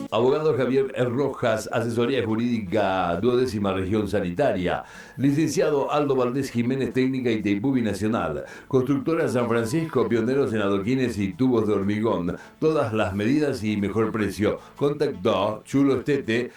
Abogado Javier Rojas, asesoría jurídica 12ª región sanitaria. Licenciado Aldo Valdés Jiménez, técnica Itaipú Binacional. Constructora San Francisco, pioneros en adoquines y tubos de hormigón. Todas las medidas y mejor precio. Contacto Chulo Estete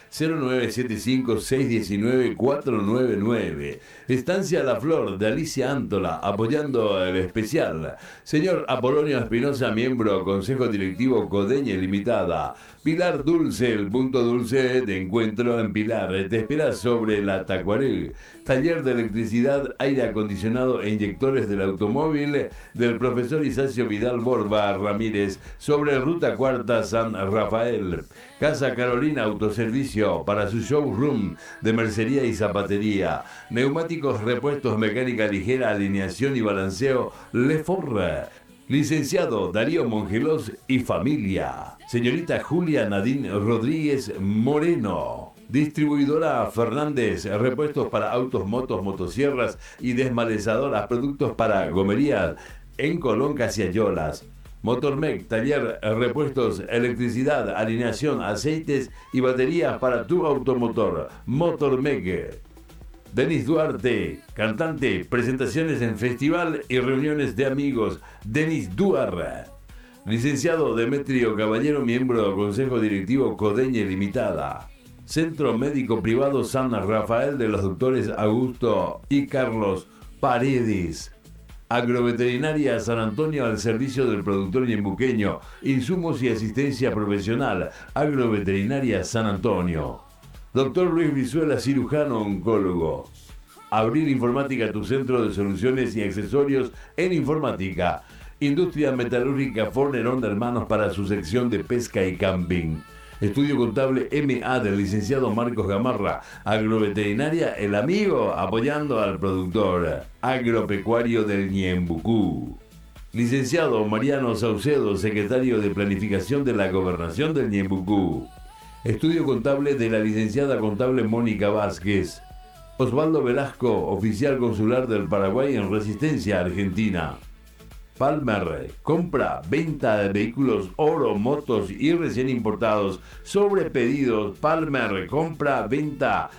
0975-619-499. Estancia La Flor de Alicia Antola, apoyando el especial. Señor Apolonio Espinosa, miembro Consejo Directivo Codeña Limitada. Pilar Dulce, el punto dulce de encuentro en Pilar. Te espera sobre la Tacuarel. Taller de electricidad, aire acondicionado e inyectores del automóvil del profesor Isacio Vidal Borba Ramírez, sobre Ruta Cuarta San Rafael. Casa Carolina Autoservicio para su showroom de mercería y zapatería. Neumáticos, repuestos, mecánica ligera, alineación y balanceo Leforra. Licenciado Darío Mongelos y familia. Señorita Julia Nadine Rodríguez Moreno. Distribuidora Fernández, repuestos para autos, motos, motosierras y desmalezadoras, productos para gomería en Colón, Casiayolas. Motormec, taller, repuestos, electricidad, alineación, aceites y baterías para tu automotor. Motormec. Denis Duarte, cantante, presentaciones en festival y reuniones de amigos. Denis Duarte. Licenciado Demetrio Caballero, miembro del Consejo Directivo Codeña Limitada. Centro Médico Privado San Rafael de los doctores Augusto y Carlos Paredes. Agroveterinaria San Antonio al servicio del productor ñembuqueño. Insumos y asistencia profesional. Agroveterinaria San Antonio. Doctor Luis Brizuela, cirujano oncólogo. Abril Informática, tu centro de soluciones y accesorios en informática. Industria Metalúrgica Fornerón de Hermanos para su sección de pesca y camping. Estudio Contable MA del licenciado Marcos Gamarra. Agroveterinaria El Amigo, apoyando al productor. Agropecuario del Ñembucú. Licenciado Mariano Saucedo, secretario de Planificación de la Gobernación del Ñembucú. Estudio Contable de la licenciada contable Mónica Vázquez. Osvaldo Velasco, oficial consular del Paraguay en Resistencia, Argentina. Palmer, compra, venta de vehículos, oro, motos y recién importados. Sobre pedidos, Palmer, compra, venta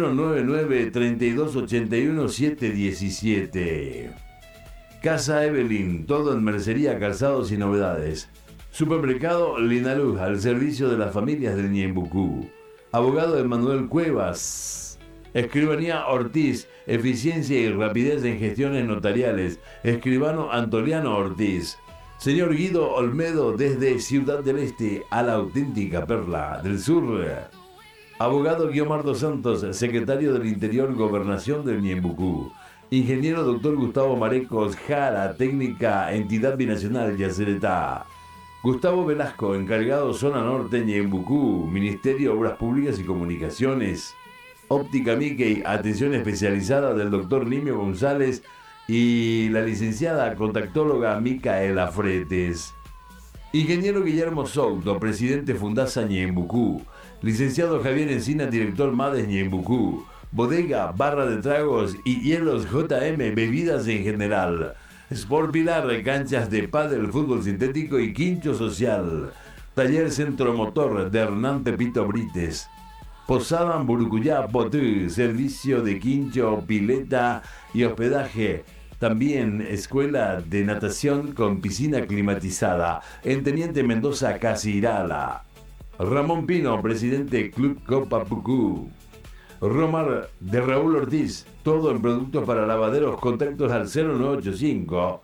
099-3281-717. Casa Evelyn, todo en mercería, calzados y novedades. Supermercado Linaluz, al servicio de las familias del Ñembucú. Abogado Emanuel Cuevas. Escribanía Ortiz, eficiencia y rapidez en gestiones notariales. Escribano Antoliano Ortiz. Señor Guido Olmedo, desde Ciudad del Este a la auténtica perla del sur. Abogado Guiomardo Santos, secretario del Interior, Gobernación del Ñembucú. Ingeniero Dr. Gustavo Marecos Jara, técnica, entidad binacional Yacyretá. Gustavo Velasco, encargado Zona Norte Ñembucú, Ministerio de Obras Públicas y Comunicaciones. Óptica Mickey, atención especializada del doctor Nimio González y la licenciada contactóloga Micaela Fretes. Ingeniero Guillermo Souto, presidente Fundasa Ñembucú. Licenciado Javier Encina, director MADES Ñembucú. Bodega, barra de tragos y hielos JM, bebidas en general. Sport Pilar, canchas de pádel, fútbol sintético y quincho social. Taller Centro Motor de Hernán Pepito Brites. Posada Burucuyá Potú, servicio de quincho, pileta y hospedaje. También escuela de natación con piscina climatizada. En Teniente Mendoza, Casirala. Ramón Pino, presidente Club Copa Pucú. Romar de Raúl Ortiz, todo en productos para lavaderos, contactos al 0985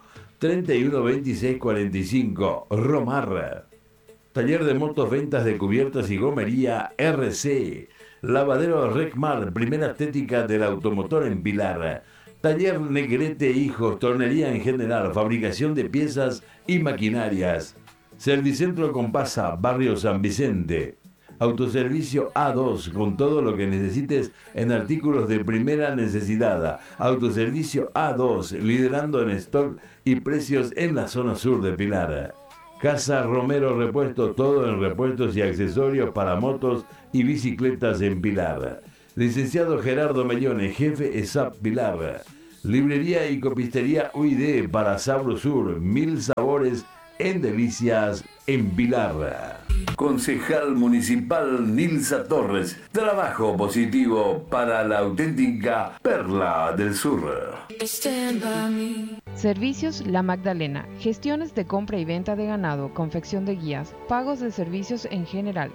312645. Romar. Taller de motos, ventas de cubiertas y gomería RC. Lavadero Recmar, primera estética del automotor en Pilar. Taller Negrete Hijos, tornería en general, fabricación de piezas y maquinarias. Servicentro Compasa, barrio San Vicente. Autoservicio A2, con todo lo que necesites en artículos de primera necesidad. Autoservicio A2, liderando en stock y precios en la zona sur de Pilar. Casa Romero Repuestos, todo en repuestos y accesorios para motos y bicicletas en Pilar. Licenciado Gerardo Mellone, jefe ESAP Pilar. Librería y copistería UID para Sabro Sur, 1000 sabores en delicias en Pilar. Concejal municipal Nilsa Torres. Trabajo positivo para la auténtica Perla del Sur. Servicios La Magdalena. Gestiones de compra y venta de ganado, confección de guías, pagos de servicios en general.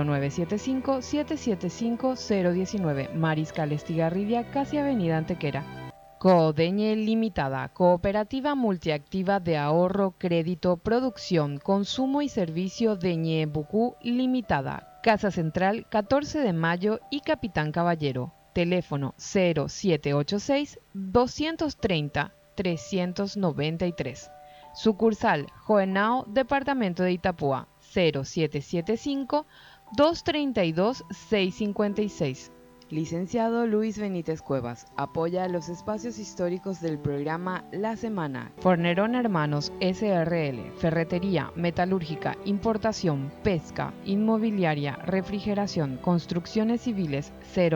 0975-775-019. Mariscal Estigarribia, casi Avenida Antequera. Codeñe Limitada, cooperativa multiactiva de ahorro, crédito, producción, consumo y servicio de Ñebucú Limitada. Casa Central, 14 de Mayo y Capitán Caballero. Teléfono 0786-230-393. Sucursal Joenao, Departamento de Itapúa, 0775-232-656. Licenciado Luis Benítez Cuevas, apoya los espacios históricos del programa La Semana. Fornerón Hermanos SRL, ferretería, metalúrgica, importación, pesca, inmobiliaria, refrigeración, construcciones civiles,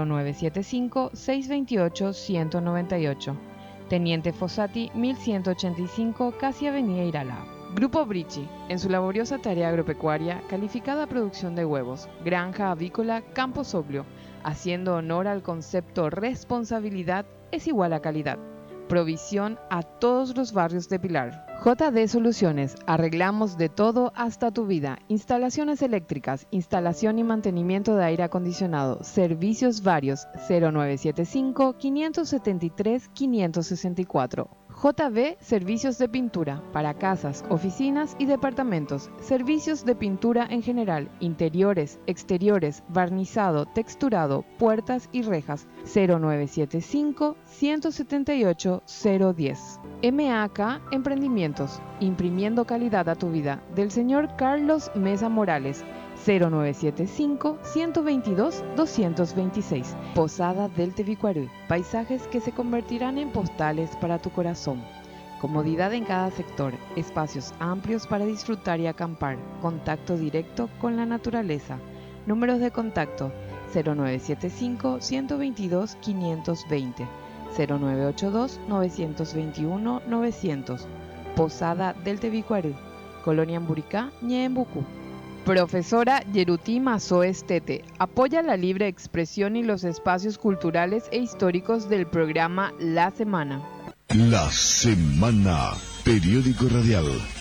0975-628-198. Teniente Fossati, 1185, casi Avenida Irala. Grupo Brichi, en su laboriosa tarea agropecuaria, calificada producción de huevos, granja avícola, campo soblio, haciendo honor al concepto responsabilidad es igual a calidad. Provisión a todos los barrios de Pilar. JD Soluciones, arreglamos de todo hasta tu vida. Instalaciones eléctricas, instalación y mantenimiento de aire acondicionado, servicios varios, 0975-573-564. JB Servicios de Pintura, para casas, oficinas y departamentos. Servicios de pintura en general, interiores, exteriores, barnizado, texturado, puertas y rejas. 0975-178-010. MAK Emprendimientos, imprimiendo calidad a tu vida. Del señor Carlos Mesa Morales. 0975-122-226. Posada del Tebicuarú. Paisajes que se convertirán en postales para tu corazón. Comodidad en cada sector. Espacios amplios para disfrutar y acampar. Contacto directo con la naturaleza. Números de contacto: 0975-122-520. 0982-921-900. Posada del Tebicuarú. Colonia Amburicá, Ñeembucú. Profesora Yeruti Mazoes Tete, apoya la libre expresión y los espacios culturales e históricos del programa La Semana. La Semana, periódico radial.